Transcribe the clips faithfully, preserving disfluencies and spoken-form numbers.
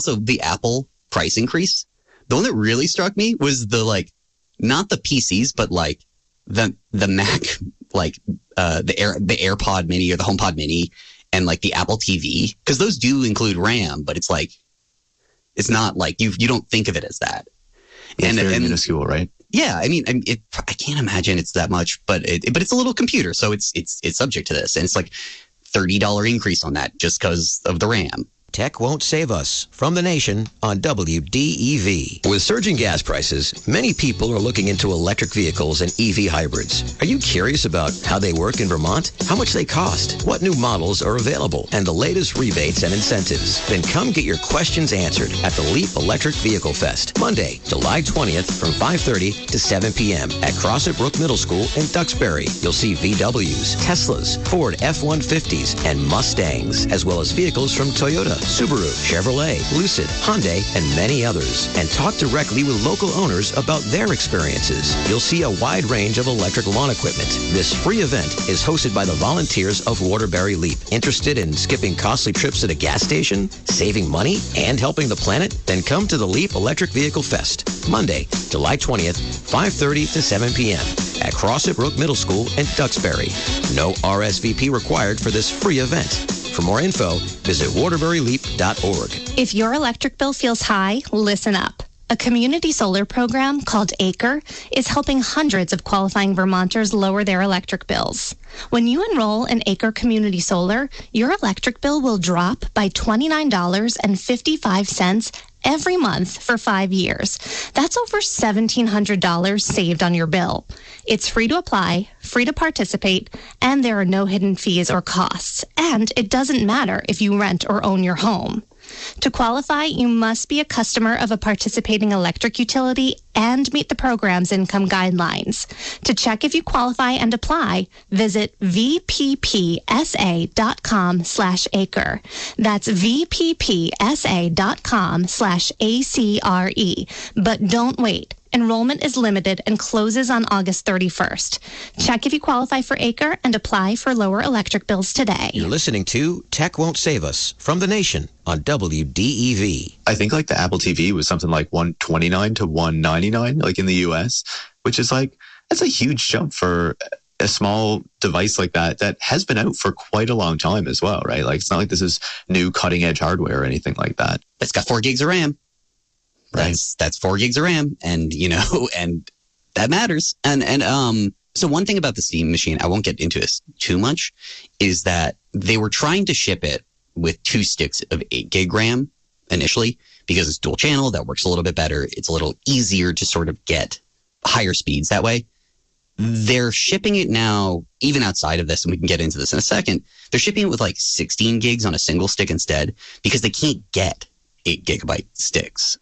Also, the Apple price increase. The one that really struck me was the, like, not the P Cs, but, like, the the Mac, like, uh, the Air the AirPod Mini or the HomePod Mini and, like, the Apple T V. Because those do include RAM, but it's, like, it's not, like, you you don't think of it as that. It's and, very and, minuscule, right? Yeah, I mean, I, mean, it, I can't imagine it's that much, but it, but it's a little computer, so it's it's it's subject to this. And it's, like, thirty dollars increase on that just because of the RAM. Tech won't save us. From the Nation on W D E V. With surging gas prices, many people are looking into electric vehicles and E V hybrids. Are you curious about how they work in Vermont? How much they cost? What new models are available? And the latest rebates and incentives? Then come get your questions answered at the Leap Electric Vehicle Fest, Monday, July twentieth from five thirty to seven p.m. at Crossett Brook Middle School in Duxbury. You'll see V Ws, Teslas, Ford F one fifties, and Mustangs, as well as vehicles from Toyota, Subaru, Chevrolet, Lucid, Hyundai, and many others. And talk directly with local owners about their experiences. You'll see a wide range of electric lawn equipment. This free event is hosted by the volunteers of Waterbury Leap. Interested in skipping costly trips at a gas station, saving money, and helping the planet? Then come to the Leap Electric Vehicle Fest, Monday, July twentieth, five thirty to seven p.m. at Crossett Brook Middle School in Duxbury. No R S V P required for this free event. For more info, visit waterbury leap dot org. If your electric bill feels high, listen up. A community solar program called Acre is helping hundreds of qualifying Vermonters lower their electric bills. When you enroll in Acre Community Solar, your electric bill will drop by twenty-nine dollars and fifty-five cents every month for five years. That's over seventeen hundred dollars saved on your bill. It's free to apply, free to participate, and there are no hidden fees or costs. And it doesn't matter if you rent or own your home. To qualify, you must be a customer of a participating electric utility and meet the program's income guidelines. To check if you qualify and apply, visit V P P S A dot com slash acre. That's V P P S A dot com slash A C R E. But don't wait. Enrollment is limited and closes on August thirty-first. Check if you qualify for Acre and apply for lower electric bills today. You're listening to Tech Won't Save Us from the Nation on W D E V. I think like the Apple T V was something like one twenty-nine to one ninety-nine, like in the U S, which is like, that's a huge jump for a small device like that that has been out for quite a long time as well, right? Like, it's not like this is new cutting edge hardware or anything like that. It's got four gigs of RAM. Right. That's that's four gigs of RAM, and you know, and that matters. And and um, so one thing about the Steam machine, I won't get into this too much, is that they were trying to ship it with two sticks of eight gig RAM initially because it's dual channel. That works a little bit better. It's a little easier to sort of get higher speeds that way. They're shipping it now, even outside of this, and we can get into this in a second. They're shipping it with like sixteen gigs on a single stick instead because they can't get eight gigabyte sticks.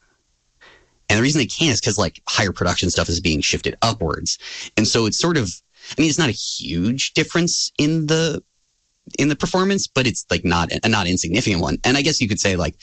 And the reason they can't is because like higher production stuff is being shifted upwards. And so it's sort of, I mean, it's not a huge difference in the, in the performance, but it's like not a not insignificant one. And I guess you could say like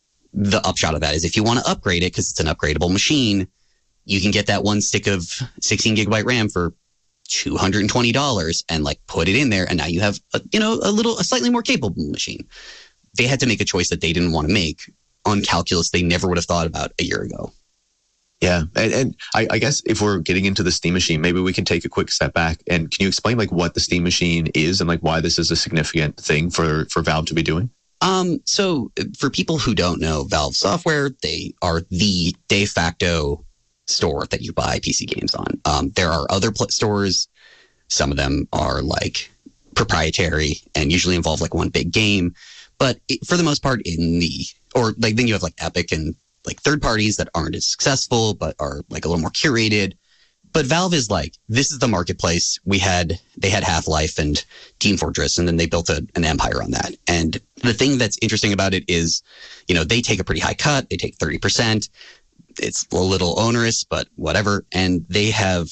the upshot of that is if you want to upgrade it, because it's an upgradable machine, you can get that one stick of sixteen gigabyte RAM for two hundred twenty dollars and like put it in there. And now you have, a, you know, a little, a slightly more capable machine. They had to make a choice that they didn't want to make on calculus they never would have thought about a year ago. Yeah. And, and I, I guess if we're getting into the Steam machine, maybe we can take a quick step back. And can you explain like what the Steam machine is and like why this is a significant thing for, for Valve to be doing? Um, so for people who don't know Valve Software, they are the de facto store that you buy P C games on. Um, there are other pl- stores. Some of them are like proprietary and usually involve like one big game. But it, for the most part in the, or like then you have like Epic and like third parties that aren't as successful, but are like a little more curated. But Valve is like, this is the marketplace. We had, they had Half-Life and Team Fortress, and then they built a, an empire on that. And the thing that's interesting about it is, you know, they take a pretty high cut. They take thirty percent. It's a little onerous, but whatever. And they have,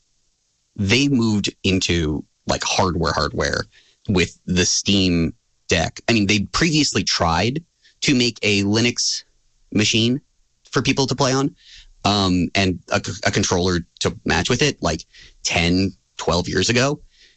they moved into like hardware, hardware with the Steam Deck. I mean, they previously tried to make a Linux machine for people to play on, um, and a, a controller to match with it like ten, twelve years ago.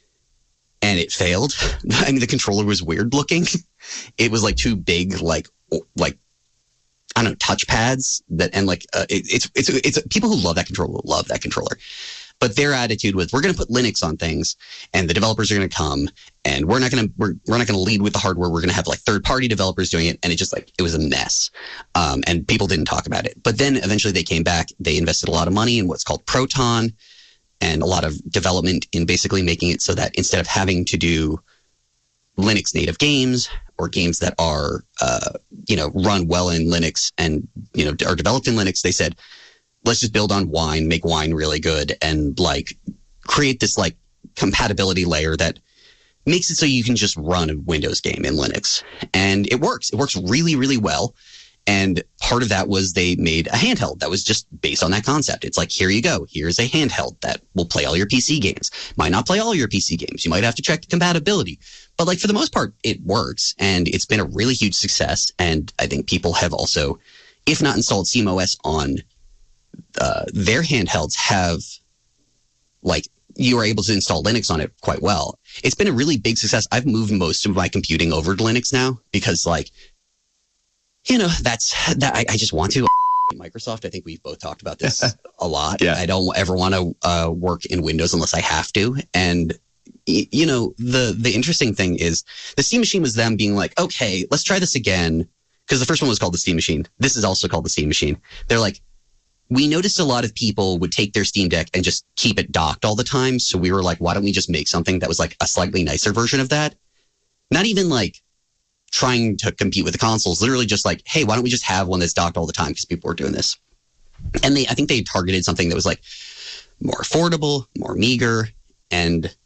And it failed. I mean, the controller was weird looking. It was like too big, like, like don't know, touchpads that, and like, uh, it, it's, it's, it's, people who love that controller will love that controller. But their attitude was, we're going to put Linux on things and the developers are going to come and we're not going to, we're, we're not going to lead with the hardware. We're going to have like third party developers doing it. And it just like, it was a mess. Um, and people didn't talk about it. But then eventually they came back. They invested a lot of money in what's called Proton and a lot of development in basically making it so that instead of having to do Linux native games or games that are, uh, you know, run well in Linux and, you know, are developed in Linux, they said, let's just build on Wine, make Wine really good, and like create this like compatibility layer that makes it so you can just run a Windows game in Linux. And it works. It works really, really well. And part of that was they made a handheld that was just based on that concept. It's like, here you go. Here's a handheld that will play all your P C games. Might not play all your P C games. You might have to check the compatibility. But like for the most part, it works. And it's been a really huge success. And I think people have also, if not installed SteamOS on uh, their handhelds, have like, you are able to install Linux on it quite well. It's been a really big success. I've moved most of my computing over to Linux now because like, you know, that's that. I, I just want to. Microsoft. I think we've both talked about this a lot. Yeah. I don't ever want to uh, work in Windows unless I have to. And y- you know, the the interesting thing is the Steam Machine was them being like, okay, let's try this again, because the first one was called the Steam Machine. This is also called the Steam Machine. They're like, we noticed a lot of people would take their Steam Deck and just keep it docked all the time. So we were like, why don't we just make something that was like a slightly nicer version of that? Not even like trying to compete with the consoles, literally just like, hey, why don't we just have one that's docked all the time because people were doing this. And they, I think they targeted something that was like more affordable, more meager, and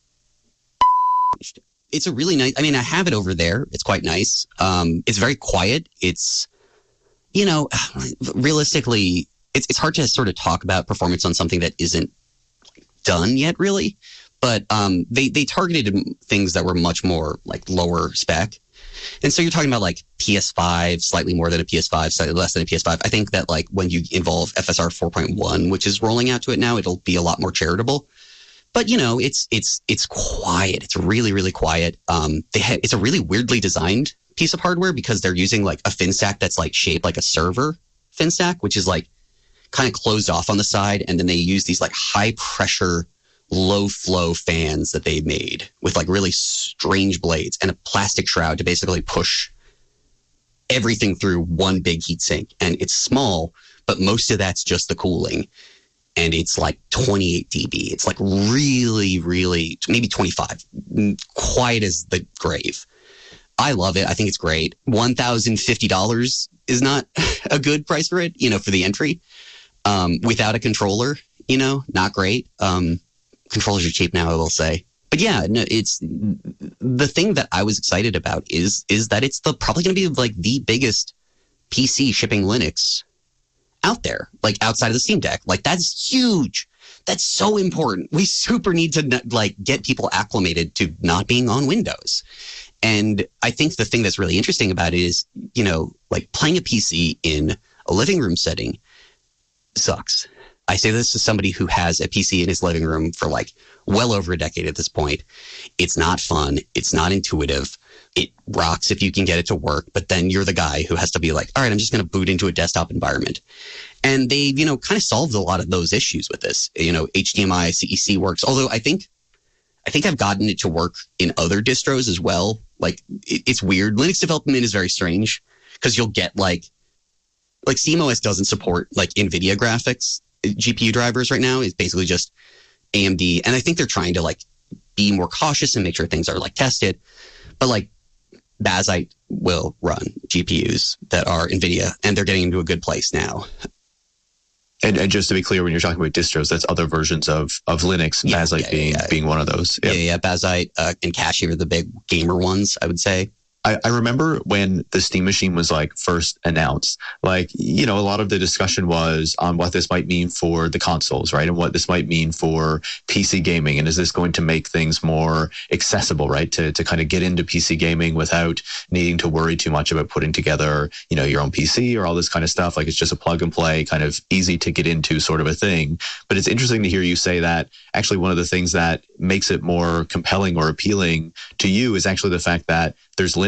it's a really nice, I mean, I have it over there. It's quite nice. Um, it's very quiet. It's, you know, realistically, it's it's hard to sort of talk about performance on something that isn't done yet, really. But um, they, they targeted things that were much more like lower spec. And so you're talking about like P S five, slightly more than a P S five, slightly less than a P S five. I think that like when you involve F S R four point one, which is rolling out to it now, it'll be a lot more charitable. But, you know, it's it's it's quiet. It's really, really quiet. Um, they ha- it's a really weirdly designed piece of hardware because they're using like a fin stack that's like shaped like a server fin stack, which is like kind of closed off on the side. And then they use these like high pressure, low flow fans that they made with like really strange blades and a plastic shroud to basically push everything through one big heat sink. And it's small, but most of that's just the cooling. And it's like twenty-eight decibels. It's like really, really, maybe twenty-five, quiet as the grave. I love it. I think it's great. one thousand fifty dollars is not a good price for it, you know, for the entry. Um, without a controller, you know, not great. Um, controllers are cheap now, I will say. But yeah, no, it's the thing that I was excited about is is that it's the probably going to be like the biggest P C shipping Linux out there, like outside of the Steam Deck. Like that's huge. That's so important. We super need to like get people acclimated to not being on Windows. And I think the thing that's really interesting about it is, you know, like playing a P C in a living room setting sucks. I say this as somebody who has a P C in his living room for like well over a decade at this point. It's not fun. It's not intuitive. It rocks if you can get it to work, but then you're the guy who has to be like, all right, I'm just going to boot into a desktop environment. And they, you know, kind of solved a lot of those issues with this. You know, H D M I, C E C works. Although I think, I think I've gotten it to work in other distros as well. Like it, it's weird. Linux development is very strange because you'll get like, like SteamOS doesn't support like NVIDIA graphics G P U drivers right now. It's basically just A M D. And I think they're trying to like be more cautious and make sure things are like tested. But like Bazzite will run G P Us that are NVIDIA, and they're getting into a good place now. And, and just to be clear, when you're talking about distros, that's other versions of, of Linux, yeah, Bazzite yeah, being yeah. being one of those. Yeah, yeah, yeah. Bazzite uh, and Cashy are the big gamer ones, I would say. I, I remember when the Steam Machine was like first announced, like, you know, a lot of the discussion was on what this might mean for the consoles, right? And what this might mean for P C gaming. And is this going to make things more accessible, right? To, to kind of get into P C gaming without needing to worry too much about putting together, you know, your own P C or all this kind of stuff. Like it's just a plug and play, kind of easy to get into sort of a thing. But it's interesting to hear you say that actually one of the things that makes it more compelling or appealing to you is actually the fact that there's Linux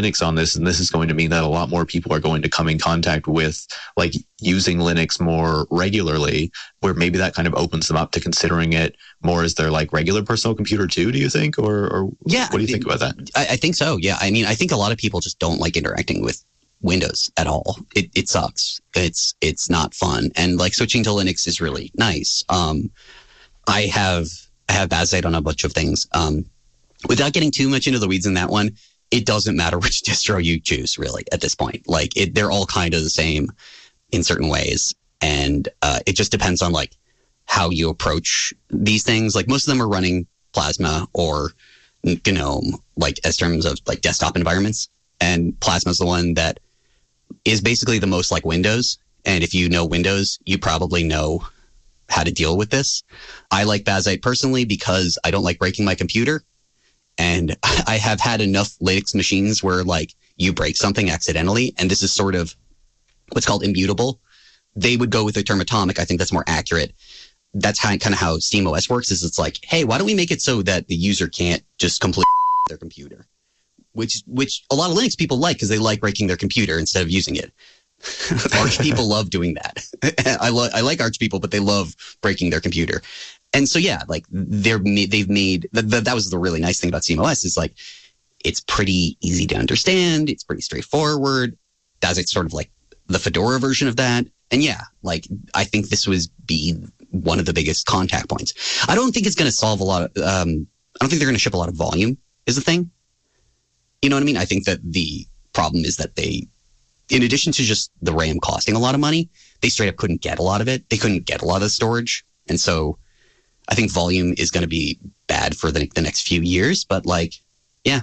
Linux on this, and this is going to mean that a lot more people are going to come in contact with like using Linux more regularly, where maybe that kind of opens them up to considering it more as their like regular personal computer too, do you think? Or, or yeah, what do you think about that? I, I think so. Yeah. I mean, I think a lot of people just don't like interacting with Windows at all. It it sucks. It's it's not fun. And like switching to Linux is really nice. Um, I have I have Bazzite on a bunch of things. Um, without getting too much into the weeds in that one, it doesn't matter which distro you choose really at this point. Like it, they're all kind of the same in certain ways, and uh, it just depends on like how you approach these things. Like most of them are running Plasma or GNOME, like as terms of like desktop environments, and Plasma is the one that is basically the most like Windows. And if you know Windows, you probably know how to deal with this. I like Bazzite personally because I don't like breaking my computer. And I have had enough Linux machines where like you break something accidentally, and this is sort of what's called immutable. They would go with the term atomic. I think that's more accurate. That's how, kind of how SteamOS works, is it's like, hey, why don't we make it so that the user can't just completely their computer? Which which a lot of Linux people like because they like breaking their computer instead of using it. Arch people love doing that. I, lo- I like Arch people, but they love breaking their computer. And so, yeah, like they're they've made th- th- that was the really nice thing about SteamOS is like it's pretty easy to understand. It's pretty straightforward. Bazzite's sort of like the Fedora version of that. And yeah, like I think this was be one of the biggest contact points. I don't think it's going to solve a lot of. Um, I don't think they're going to ship a lot of volume. Is the thing. You know what I mean? I think that the problem is that they, in addition to just the RAM costing a lot of money, they straight up couldn't get a lot of it. They couldn't get a lot of storage. And so I think volume is going to be bad for the, the next few years. But like, yeah.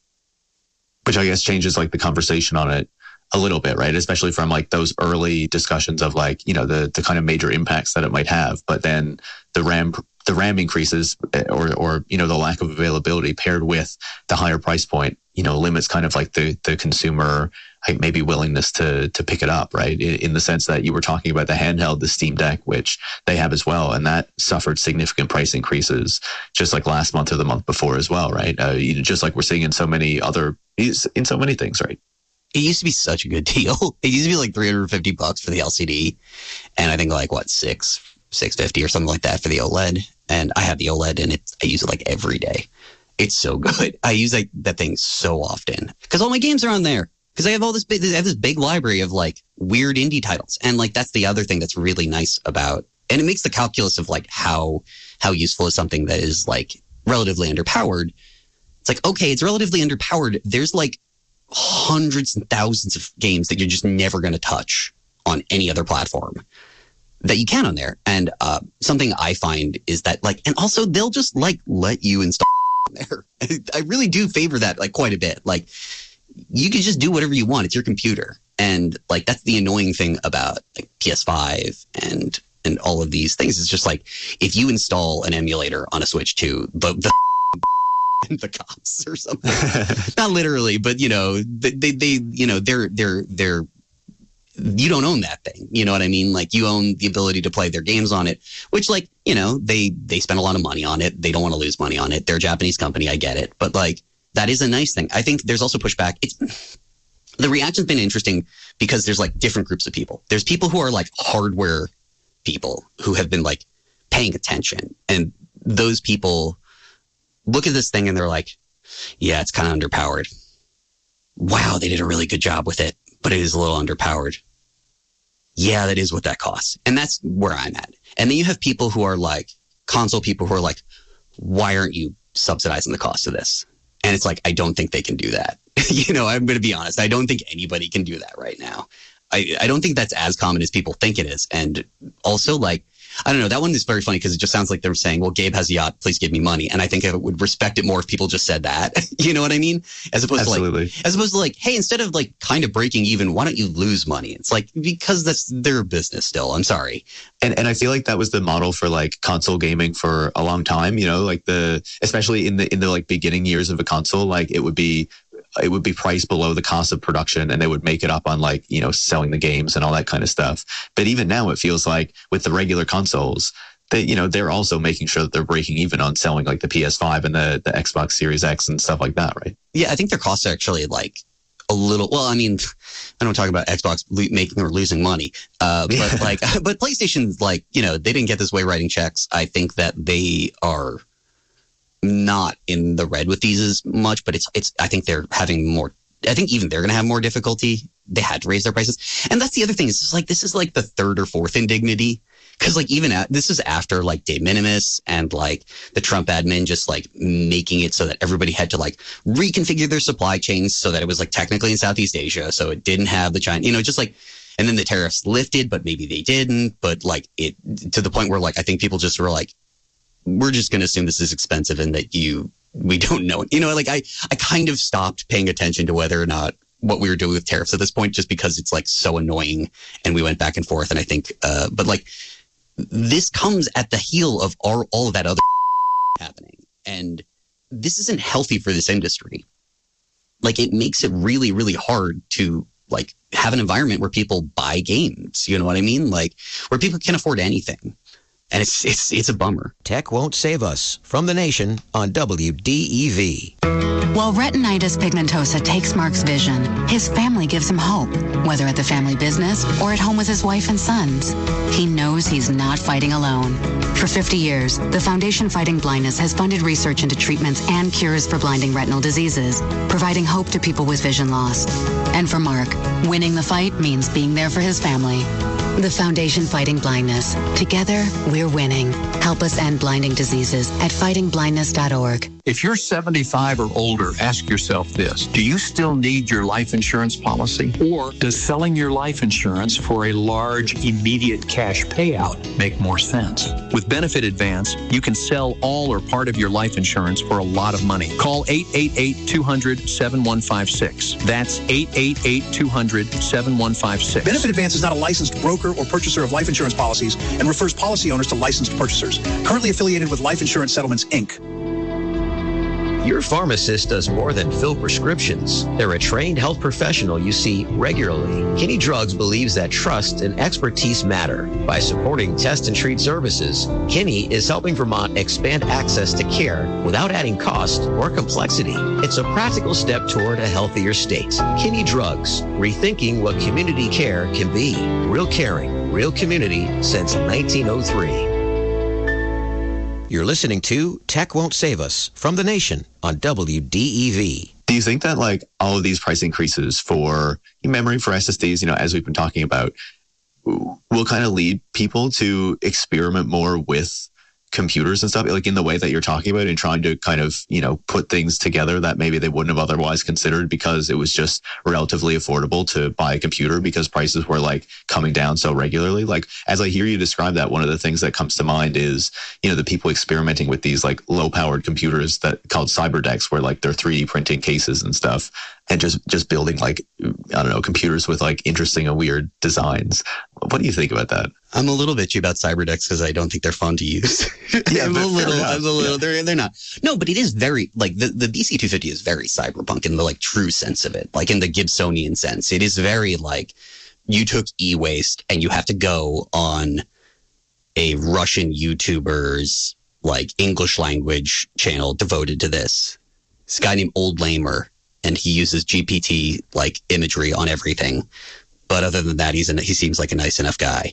Which I guess changes like the conversation on it a little bit, right? Especially from like those early discussions of like, you know, the, the kind of major impacts that it might have. But then the RAM the RAM increases or, or, you know, the lack of availability paired with the higher price point, you know, limits kind of like the, the consumer like maybe willingness to, to pick it up, right? In, in the sense that you were talking about the handheld, the Steam Deck, which they have as well. And that suffered significant price increases just like last month or the month before as well, right? Uh, you know, just like we're seeing in so many other, in so many things, right? It used to be such a good deal. It used to be like three hundred fifty bucks for the L C D. And I think like what, six, six fifty or something like that for the OLED. And I have the OLED and it's, I use it like every day. It's so good. I use like that thing so often because all my games are on there. Because I have all this big, I have this big library of like weird indie titles. And like, that's the other thing that's really nice about, and it makes the calculus of like how, how useful is something that is like relatively underpowered. It's like, okay, it's relatively underpowered. There's like hundreds and thousands of games that you're just never going to touch on any other platform that you can on there. And uh, something I find is that like, and also they'll just like let you install on there. I really do favor that like quite a bit. Like you can just do whatever you want. It's your computer. And like, that's the annoying thing about like P S five and, and all of these things. It's just like, if you install an emulator on a Switch two, the, the the cops or something, not literally, but you know, they, they, they, you know, they're, they're, they're, you don't own that thing. You know what I mean? Like you own the ability to play their games on it, which like, you know, they, they spend a lot of money on it. They don't want to lose money on it. They're a Japanese company. I get it. But like, that is a nice thing. I think there's also pushback. It's the reaction's been interesting because there's like different groups of people. There's people who are like hardware people who have been like paying attention. And those people look at this thing and they're like, yeah, it's kind of underpowered. Wow, they did a really good job with it, but it is a little underpowered. Yeah, that is what that costs. And that's where I'm at. And then you have people who are like console people who are like, why aren't you subsidizing the cost of this? And it's like, I don't think they can do that. You know, I'm going to be honest. I don't think anybody can do that right now. I, I don't think that's as common as people think it is. And also like, I don't know, that one is very funny because it just sounds like they're saying, well, Gabe has a yacht, please give me money. And I think I would respect it more if people just said that. You know what I mean? As opposed Absolutely. to like, as opposed to like, hey, instead of like kind of breaking even, why don't you lose money? It's like, because that's their business still. I'm sorry. And and I feel like that was the model for like console gaming for a long time, you know, like the, especially in the, in the like beginning years of a console, like it would be, it would be priced below the cost of production and they would make it up on like, you know, selling the games and all that kind of stuff. But even now it feels like with the regular consoles, they, you know, they're also making sure that they're breaking even on selling like the P S five and the, the Xbox Series X and stuff like that, right? Yeah, I think their costs are actually like a little, well, I mean, I don't talk about Xbox lo- making or losing money, uh, but like, but PlayStation's like, you know, they didn't get this way writing checks. I think that they are not in the red with these as much, but it's, it's, I think they're having more, I think even they're going to have more difficulty. They had to raise their prices. And that's the other thing is just like, this is like the third or fourth indignity. Cause like even at, this is after like de minimis and like the Trump admin just like making it so that everybody had to like reconfigure their supply chains so that it was like technically in Southeast Asia. So it didn't have the China, you know, just like, and then the tariffs lifted, but maybe they didn't. But like it to the point where like, I think people just were like, we're just going to assume this is expensive and that you, we don't know. You know, like I, I kind of stopped paying attention to whether or not what we were doing with tariffs at this point, just because it's like so annoying and we went back and forth. And I think, uh, but like this comes at the heel of all, all of that other happening. And this isn't healthy for this industry. Like it makes it really, really hard to like have an environment where people buy games. You know what I mean? Like where people can afford anything. And it's it's it's a bummer. Tech Won't Save Us from The Nation on W D E V. While retinitis pigmentosa takes Mark's vision, his family gives him hope, whether at the family business or at home with his wife and sons. He knows he's not fighting alone. For fifty years, the Foundation Fighting Blindness has funded research into treatments and cures for blinding retinal diseases, providing hope to people with vision loss. And for Mark, winning the fight means being there for his family. The Foundation Fighting Blindness. Together, we're winning. Help us end blinding diseases at fighting blindness dot org. If you're seventy-five or older, ask yourself this. Do you still need your life insurance policy? Or does selling your life insurance for a large, immediate cash payout make more sense? With Benefit Advance, you can sell all or part of your life insurance for a lot of money. Call eight eight eight, two hundred, seven one five six. That's eight eight eight, two hundred, seven one five six. Benefit Advance is not a licensed broker or purchaser of life insurance policies and refers policy owners to licensed purchasers. Currently affiliated with Life Insurance Settlements, Incorporated. Your pharmacist does more than fill prescriptions. They're a trained health professional you see regularly. Kinney Drugs believes that trust and expertise matter. By supporting test and treat services, Kinney is helping Vermont expand access to care without adding cost or complexity. It's a practical step toward a healthier state. Kinney Drugs, rethinking what community care can be. Real caring, real community since nineteen oh three. You're listening to Tech Won't Save Us from The Nation on W D E V. Do you think that like all of these price increases for memory for S S Ds, you know, as we've been talking about, will kind of lead people to experiment more with computers and stuff, like in the way that you're talking about, and trying to kind of, you know, put things together that maybe they wouldn't have otherwise considered because it was just relatively affordable to buy a computer because prices were like coming down so regularly? Like, as I hear you describe that, one of the things that comes to mind is, you know, the people experimenting with these like low powered computers that called cyberdecks, where like they're three D printing cases and stuff, and just, just building like, I don't know, computers with like interesting and weird designs. What do you think about that? I'm a little bitchy about cyberdecks because I don't think they're fun to use. Yeah, I'm a little, enough. I'm a little, Yeah. they're, they're not. No, but it is very, like, the, the B C two fifty is very cyberpunk in the, like, true sense of it. Like, in the Gibsonian sense. It is very, like, you took e-waste and you have to go on a Russian YouTuber's, like, English language channel devoted to this. This guy named Old Lamer, and he uses G P T, like, imagery on everything. But other than that, he's a, he seems like a nice enough guy.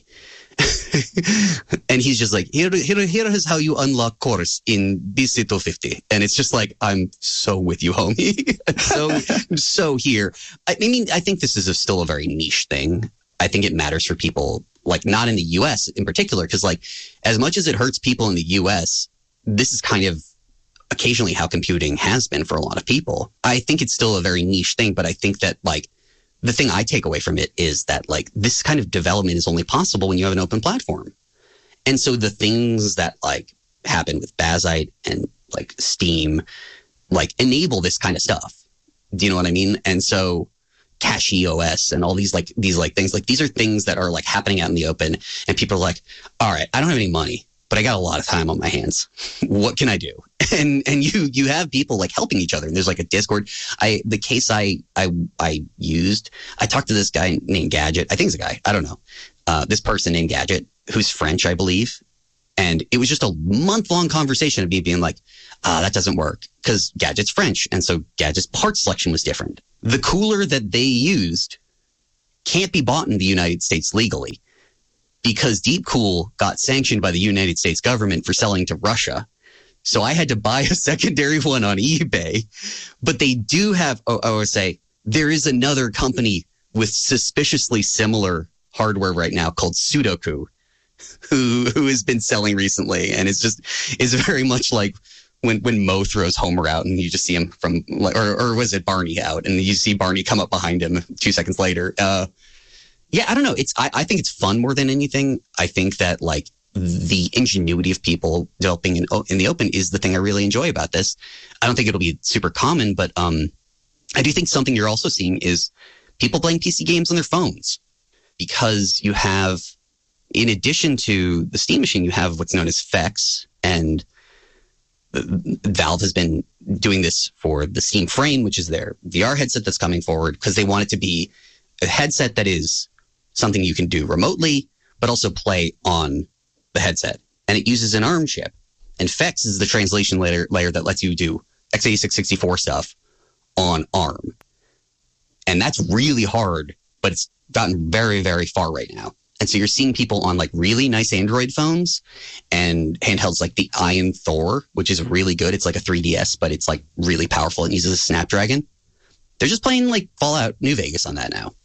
And he's just like, here, here, here is how you unlock cores in B C two fifty. And it's just like, I'm so with you, homie. so, I'm so here. I mean, I think this is a, still a very niche thing. I think it matters for people, like not in the U S in particular, because like as much as it hurts people in the U S, this is kind of occasionally how computing has been for a lot of people. I think it's still a very niche thing, but I think that like, the thing I take away from it is that like this kind of development is only possible when you have an open platform. And so the things that like happen with Bazite and like Steam, like enable this kind of stuff. Do you know what I mean? And so CachyOS and all these like, these like things, like these are things that are like happening out in the open, and people are like, all right, I don't have any money, but I got a lot of time on my hands. What can I do? And and you you have people like helping each other. And there's like a Discord. I the case I I I used, I talked to this guy named Gadget. I think it's a guy. I don't know. Uh, this person named Gadget, who's French, I believe. And it was just a month-long conversation of me being like, ah, that doesn't work because Gadget's French. And so Gadget's part selection was different. The cooler that they used can't be bought in the United States legally because Deepcool got sanctioned by the United States government for selling to Russia. So I had to buy a secondary one on eBay. But they do have, oh, I would say, there is another company with suspiciously similar hardware right now called Sudoku, who who has been selling recently, and it's just is very much like when when Mo throws Homer out, and you just see him from, or or was it Barney out, and you see Barney come up behind him two seconds later. Uh, yeah, I don't know. It's I, I think it's fun more than anything. I think that like the ingenuity of people developing in in the open is the thing I really enjoy about this. I don't think it'll be super common, but um, I do think something you're also seeing is people playing P C games on their phones because you have. In addition to the Steam Machine, you have what's known as F E X, and Valve has been doing this for the Steam Frame, which is their V R headset that's coming forward, because they want it to be a headset that is something you can do remotely, but also play on the headset. And it uses an ARM chip. And F E X is the translation layer, layer that lets you do x eighty-six sixty-four stuff on ARM. And that's really hard, but it's gotten very, very far right now. And so you're seeing people on like really nice Android phones and handhelds like the Iron Thor, which is really good. It's like a three D S, but it's like really powerful and uses a Snapdragon. They're just playing like Fallout New Vegas on that now.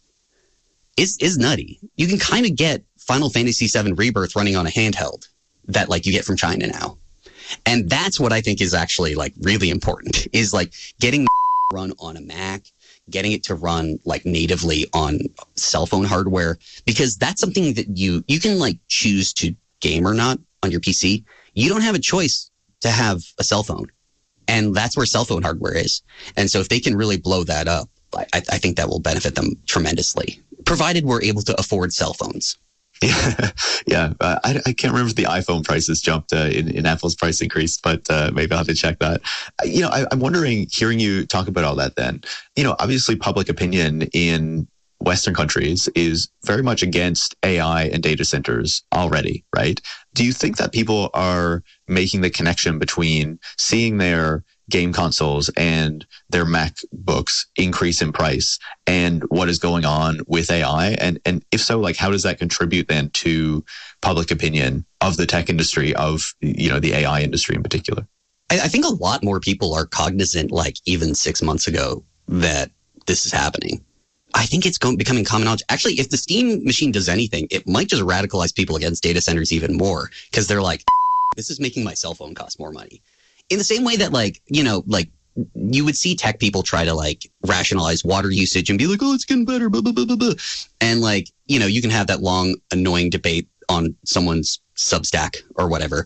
It's, it's nutty. You can kind of get Final Fantasy seven Rebirth running on a handheld that like you get from China now. And that's what I think is actually like really important, is like getting run on a Mac, getting it to run like natively on cell phone hardware, because that's something that you, you can like choose to game or not on your P C. You don't have a choice to have a cell phone, and that's where cell phone hardware is. And so if they can really blow that up, I, I think that will benefit them tremendously, provided we're able to afford cell phones. Yeah, yeah. Uh, I, I can't remember if the iPhone prices jumped uh, in, in Apple's price increase, but uh, maybe I'll have to check that. You know, I, I'm wondering, hearing you talk about all that then, you know, obviously public opinion in Western countries is very much against A I and data centers already, right? Do you think that people are making the connection between seeing their game consoles and their MacBooks increase in price and what is going on with A I? And and if so, like, how does that contribute then to public opinion of the tech industry, of, you know, the A I industry in particular? I, I think a lot more people are cognizant, like even six months ago, that this is happening. I think it's going, becoming common knowledge. Actually, if the Steam Machine does anything, it might just radicalize people against data centers even more, because they're like, this is making my cell phone cost more money. In the same way that, like, you know, like you would see tech people try to like rationalize water usage and be like, oh, it's getting better, blah, blah, blah, blah, blah. And like, you know, you can have that long, annoying debate on someone's Substack or whatever.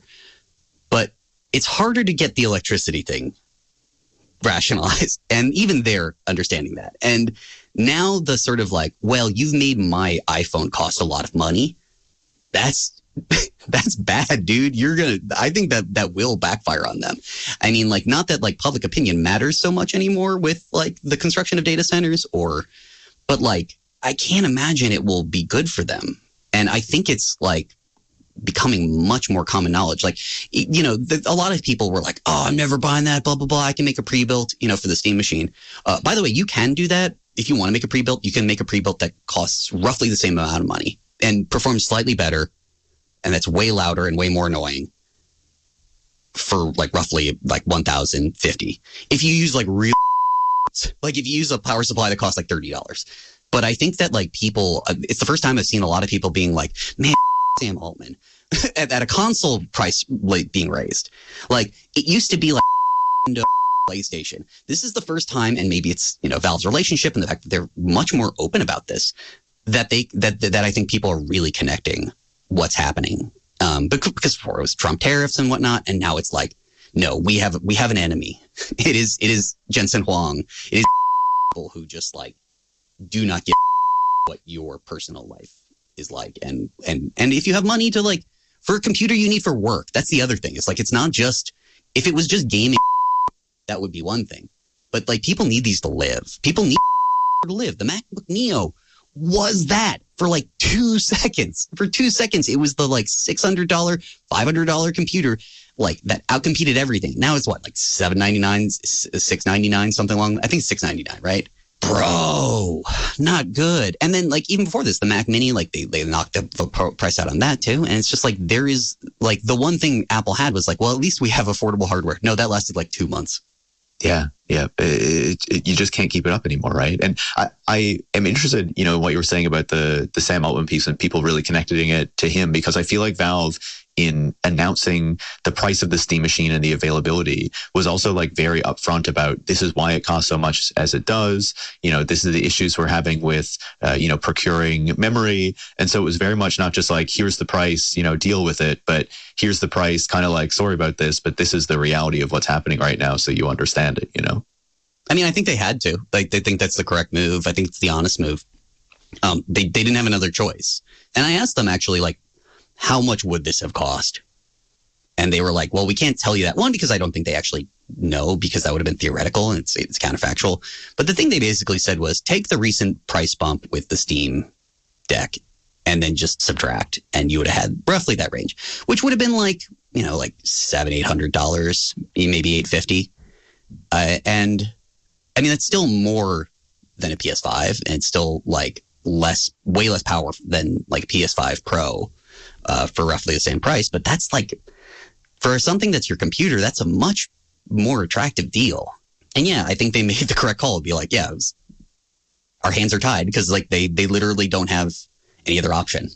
But it's harder to get the electricity thing rationalized. And even they're understanding that. And now the sort of like, well, you've made my iPhone cost a lot of money. That's that's bad, dude. You're going to, I think that that will backfire on them. I mean, like, not that like public opinion matters so much anymore with like the construction of data centers, or, but like, I can't imagine it will be good for them. And I think it's like becoming much more common knowledge. Like, you know, the, a lot of people were like, oh, I'm never buying that, blah, blah, blah. I can make a pre-built, you know, for the Steam Machine. Uh, by the way, you can do that. If you want to make a pre-built, you can make a pre-built that costs roughly the same amount of money and performs slightly better. And that's way louder and way more annoying for like roughly like one thousand fifty. If you use like real, like if you use a power supply that costs like thirty dollars. But I think that like people, it's the first time I've seen a lot of people being like, man, Sam Altman at, at a console price like being raised. Like it used to be like PlayStation. This is the first time, and maybe it's, you know, Valve's relationship and the fact that they're much more open about this, that they, that, that I think people are really connecting what's happening. Um, but because before it was Trump tariffs and whatnot, and now it's like, no, we have we have an enemy. It is it is Jensen Huang. It is people who just like do not give what your personal life is like, and and and if you have money to like for a computer you need for work, that's the other thing. It's like, it's not just, if it was just gaming, that would be one thing, but like people need these to live. People need to live. The MacBook Neo was that for like two seconds. For two seconds, it was the like six hundred dollars, five hundred dollars computer like that outcompeted everything. Now it's what, like seven ninety-nine, six ninety-nine, something along. I think six ninety-nine, right? Bro, not good. And then like even before this, the Mac Mini, like they, they knocked the, the price out on that too. And it's just like there is like the one thing Apple had was like, well, at least we have affordable hardware. No, that lasted like two months. Yeah, yeah. It, it, you just can't keep it up anymore, right? And I, I am interested, you know, what you were saying about the the Sam Altman piece and people really connecting it to him, because I feel like Valve, in announcing the price of the Steam machine and the availability, was also like very upfront about this is why it costs so much as it does. You know, this is the issues we're having with, uh, you know, procuring memory. And so it was very much not just like, here's the price, you know, deal with it, but here's the price, kind of like, sorry about this, but this is the reality of what's happening right now. So you understand it, you know? I mean, I think they had to. Like, they think that's the correct move. I think it's the honest move. Um, they, they didn't have another choice. And I asked them actually, like, how much would this have cost? And they were like, well, we can't tell you that. One, because I don't think they actually know, because that would have been theoretical and it's, it's counterfactual. But the thing they basically said was take the recent price bump with the Steam Deck and then just subtract, and you would have had roughly that range, which would have been like, you know, like seven, eight hundred dollars, maybe eight fifty. Uh, and I mean, that's still more than a P S five, and it's still like less, way less power than like P S five Pro. Uh, for roughly the same price, but that's like, for something that's your computer, that's a much more attractive deal. And yeah, I think they made the correct call. Be like, yeah, it was, our hands are tied, because like they they literally don't have any other option.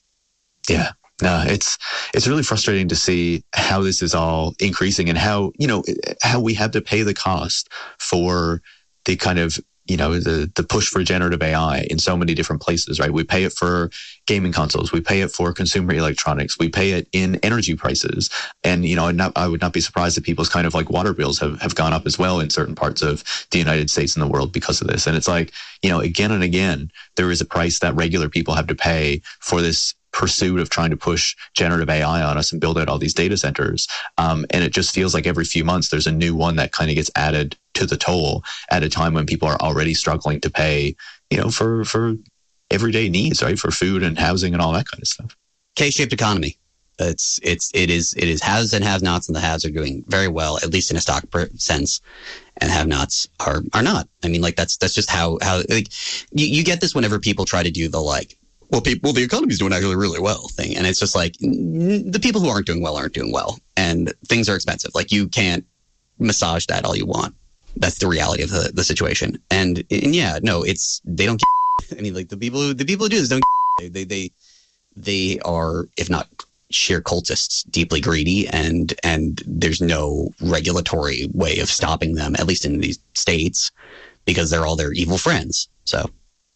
Yeah, no, it's it's really frustrating to see how this is all increasing, and how, you know, how we have to pay the cost for the kind of, you know, the, the push for generative A I in so many different places, right? We pay it for gaming consoles. We pay it for consumer electronics. We pay it in energy prices. And, you know, not, I would not be surprised that people's kind of like water bills have, have gone up as well in certain parts of the United States and the world because of this. And it's like, you know, again and again, there is a price that regular people have to pay for this pursuit of trying to push generative A I on us and build out all these data centers. Um, and it just feels like every few months there's a new one that kind of gets added to the toll at a time when people are already struggling to pay, you know, for, for everyday needs, right? For food and housing and all that kind of stuff. K-shaped economy. It's, it's, it is, it is haves and have-nots, and the haves are doing very well, at least in a stock sense, and have-nots are, are not. I mean, like that's, that's just how, how, like, you, you get this whenever people try to do the like, well, people, well, the economy's doing actually really well thing. And it's just like, the people who aren't doing well aren't doing well. And things are expensive. Like, you can't massage that all you want. That's the reality of the, the situation. And, and yeah, no, it's, they don't get, I mean, like the people who, the people who do this don't get, they, they, they are, if not sheer cultists, deeply greedy, and, and there's no regulatory way of stopping them, at least in these states, because they're all their evil friends. So,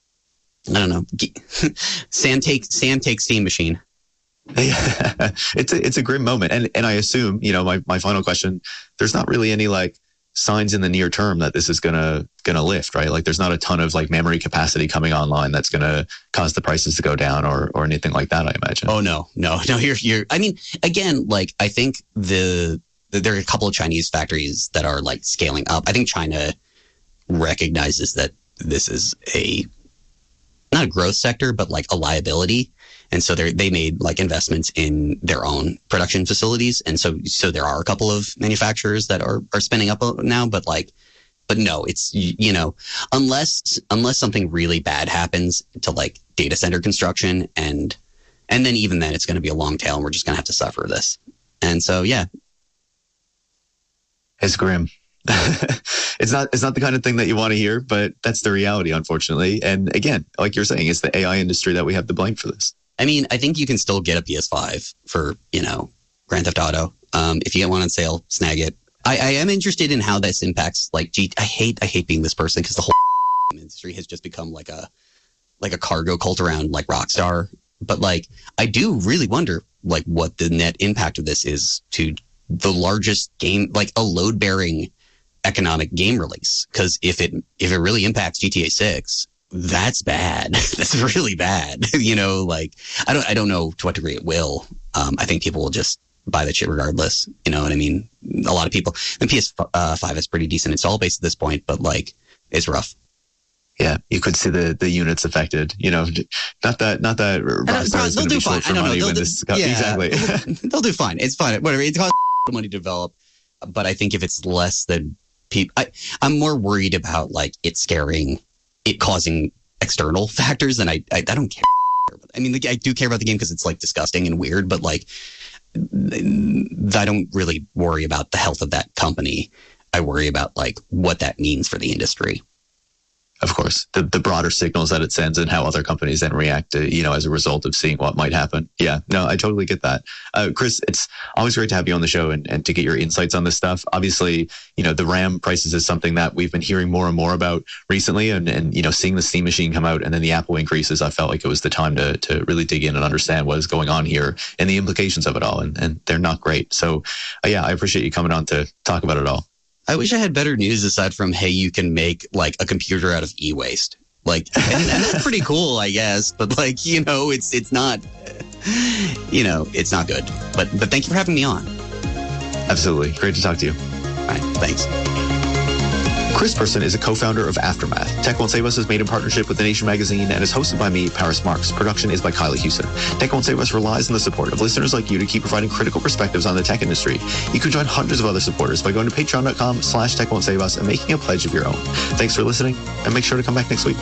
I don't know. Sam take Sam takes Steam machine. it's a it's a grim moment, and and I assume, you know, my, my final question, there's not really any like signs in the near term that this is gonna gonna lift, right? Like there's not a ton of like memory capacity coming online that's gonna cause the prices to go down or or anything like that, I imagine. Oh no, no, no. You're you're. I mean, again, like I think the, the there are a couple of Chinese factories that are like scaling up. I think China recognizes that this is a not a growth sector, but like a liability. And so they they made like investments in their own production facilities. And so, so there are a couple of manufacturers that are, are spinning up now, but like, but no, it's, you know, unless, unless something really bad happens to like data center construction, and, and then even then it's going to be a long tail and we're just going to have to suffer this. And so, yeah. It's grim. It's not it's not the kind of thing that you want to hear, but that's the reality, unfortunately. And again, like you're saying, it's the A I industry that we have to blame for this. I mean, I think you can still get a P S five for, you know, Grand Theft Auto. Um, if you get one on sale, snag it. I, I am interested in how this impacts, like, G- I hate I hate being this person, because the whole industry has just become like a like a cargo cult around like Rockstar. But like, I do really wonder like what the net impact of this is to the largest game, like a load bearing economic game release. Because if it if it really impacts G T A six, that's bad. That's really bad. You know, like I don't I don't know to what degree it will. Um, I think people will just buy that shit regardless. You know what I mean? A lot of people. The P S five is pretty decent install base at this point, but like it's rough. yeah, you could see the, the units affected. You know, not that not that Rockstar is going to be short for money when this yeah, exactly. They'll do fine. It's fine. Whatever. It costs money to develop, but I think if it's less than people, I, I'm more worried about like it scaring, it causing external factors, and I I, I don't care. I mean, like, I do care about the game because it's like disgusting and weird, but like I don't really worry about the health of that company. I worry about like what that means for the industry. Of course, the, the broader signals that it sends and how other companies then react to, you know, as a result of seeing what might happen. Yeah, no, I totally get that. Uh, Chris, it's always great to have you on the show and, and to get your insights on this stuff. Obviously, you know, the RAM prices is something that we've been hearing more and more about recently. And, and you know, seeing the Steam Machine come out and then the Apple increases, I felt like it was the time to to really dig in and understand what is going on here and the implications of it all. And, and they're not great. So, uh, yeah, I appreciate you coming on to talk about it all. I wish I had better news aside from, hey, you can make like a computer out of e-waste. Like, and, and that's pretty cool, I guess. But like, you know, it's it's not, you know, it's not good. But but thank you for having me on. Absolutely. Great to talk to you. All right. Thanks. Chris Person is a co-founder of Aftermath. Tech Won't Save Us is made in partnership with The Nation magazine and is hosted by me, Paris Marks. Production is by Kylie Houston. Tech Won't Save Us relies on the support of listeners like you to keep providing critical perspectives on the tech industry. You can join hundreds of other supporters by going to patreon.com slash Tech Won't Save Us and making a pledge of your own. Thanks for listening, and make sure to come back next week.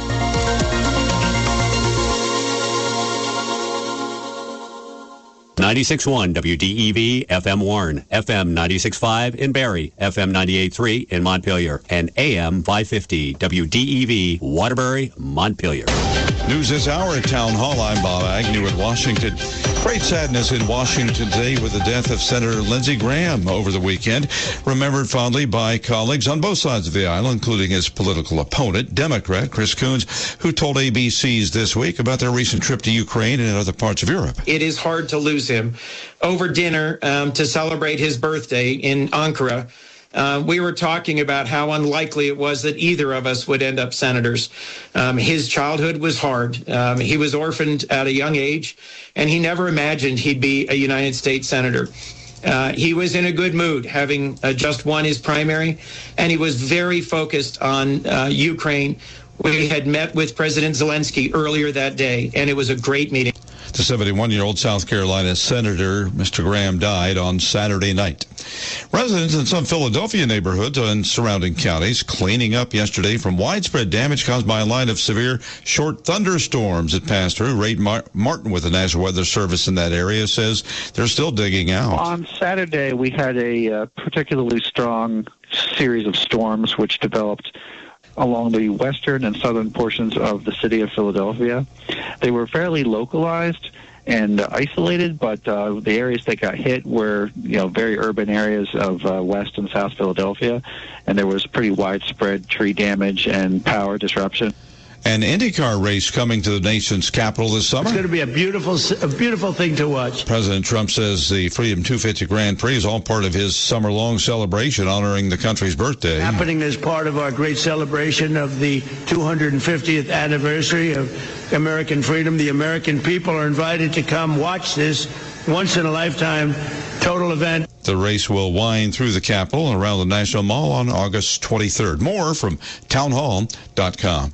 ninety-six point one W D E V F M Warren, F M ninety-six point five in Barrie, F M ninety-eight point three in Montpelier, and A M five fifty W D E V Waterbury, Montpelier. News this hour at Town Hall. I'm Bob Agnew in Washington. Great sadness in Washington today with the death of Senator Lindsey Graham over the weekend. Remembered fondly by colleagues on both sides of the aisle, including his political opponent, Democrat Chris Coons, who told A B C's This Week about their recent trip to Ukraine and other parts of Europe. It is hard to lose him. Over dinner um, to celebrate his birthday in Ankara, Uh, we were talking about how unlikely it was that either of us would end up senators. Um, his childhood was hard. Um, he was orphaned at a young age, and he never imagined he'd be a United States senator. Uh, he was in a good mood, having uh, just won his primary, and he was very focused on uh, Ukraine. We had met with President Zelensky earlier that day, and it was a great meeting. The seventy-one-year-old South Carolina Senator, Mister Graham, died on Saturday night. Residents in some Philadelphia neighborhoods and surrounding counties cleaning up yesterday from widespread damage caused by a line of severe short thunderstorms that passed through. Ray Martin with the National Weather Service in that area says they're still digging out. On Saturday, we had a uh, particularly strong series of storms which developed along the western and southern portions of the city of Philadelphia. They were fairly localized and isolated, but uh, the areas that got hit were, you know, very urban areas of uh, West and South Philadelphia, and there was pretty widespread tree damage and power disruption. An IndyCar race coming to the nation's capital this summer. It's going to be a beautiful, a beautiful thing to watch. President Trump says the Freedom two fifty Grand Prix is all part of his summer-long celebration honoring the country's birthday. Happening as part of our great celebration of the two hundred fiftieth anniversary of American freedom. The American people are invited to come watch this once-in-a-lifetime total event. The race will wind through the Capitol and around the National Mall on August twenty-third. More from town hall dot com.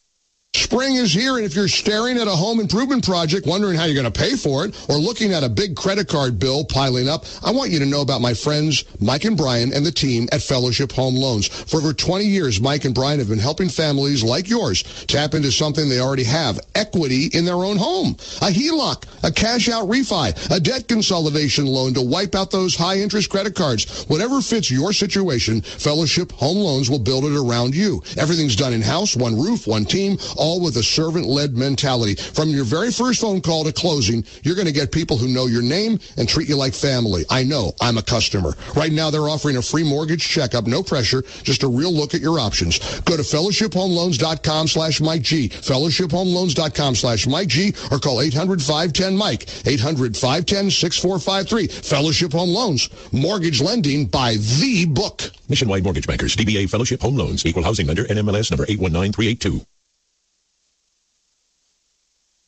Spring is here, and if you're staring at a home improvement project, wondering how you're going to pay for it, or looking at a big credit card bill piling up, I want you to know about my friends Mike and Brian and the team at Fellowship Home Loans. For over twenty years, Mike and Brian have been helping families like yours tap into something they already have, equity in their own home. A H E L O C, a cash-out refi, a debt consolidation loan to wipe out those high-interest credit cards. Whatever fits your situation, Fellowship Home Loans will build it around you. Everything's done in-house, one roof, one team, all with a servant-led mentality. From your very first phone call to closing, you're going to get people who know your name and treat you like family. I know. I'm a customer. Right now, they're offering a free mortgage checkup, no pressure, just a real look at your options. Go to fellowship home loans dot com slash Mike G, fellowship home loans dot com slash Mike G, or call eight hundred, five one zero, Mike, eight hundred, five one zero, six four five three. Fellowship Home Loans, mortgage lending by the book. Nationwide Mortgage Bankers, D B A Fellowship Home Loans, Equal Housing Lender, N M L S number eight one nine three eight two.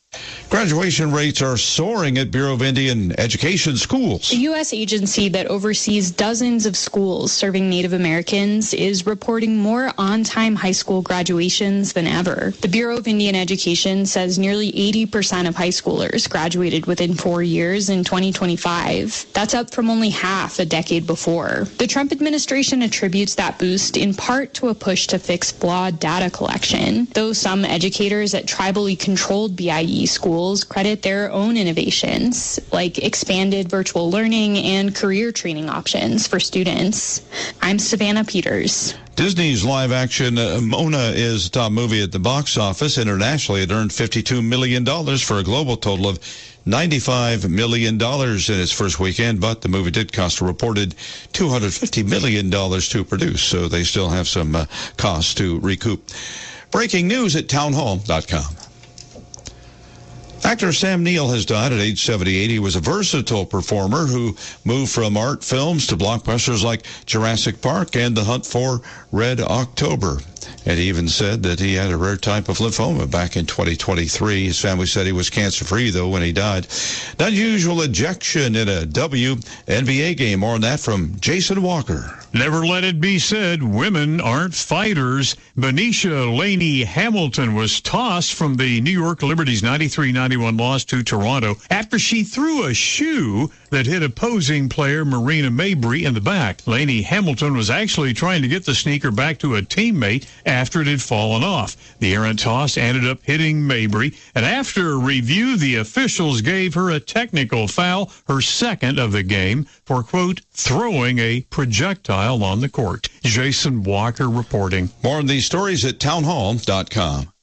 Graduation rates are soaring at Bureau of Indian Education schools. The U S agency that oversees dozens of schools serving Native Americans is reporting more on-time high school graduations than ever. The Bureau of Indian Education says nearly eighty percent of high schoolers graduated within four years in twenty twenty-five. That's up from only half a decade before. The Trump administration attributes that boost in part to a push to fix flawed data collection, though some educators at tribally controlled B I E schools credit their own innovations, like expanded virtual learning and career training options for students. I'm Savannah Peters. Disney's live-action uh, Mona is the top movie at the box office. Internationally, it earned fifty-two million dollars for a global total of ninety-five million dollars in its first weekend, but the movie did cost a reported two hundred fifty million dollars to produce, so they still have some uh, costs to recoup. Breaking news at townhall dot com. Actor Sam Neill has died at age seventy-eight. He was a versatile performer who moved from art films to blockbusters like Jurassic Park and The Hunt for Red October. And he even said that he had a rare type of lymphoma back in twenty twenty-three. His family said he was cancer-free, though, when he died. An unusual ejection in a W N B A game. More on that from Jason Walker. Never let it be said women aren't fighters. Benicia Laney Hamilton was tossed from the New York Liberty's ninety-three ninety-one loss to Toronto after she threw a shoe that hit opposing player Marina Mabrey in the back. Laney Hamilton was actually trying to get the sneaker back to a teammate after it had fallen off. The errant toss ended up hitting Mabrey, and after a review, the officials gave her a technical foul, her second of the game, for, quote, throwing a projectile on the court. Jason Walker reporting. More on these stories at townhall dot com.